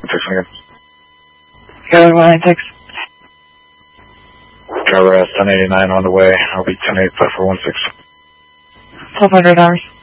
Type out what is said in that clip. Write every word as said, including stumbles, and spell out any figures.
six again. Go one nine six. Driver S ten eighty-nine on the way. I'll be ten eight five four one six. twelve hundred hours.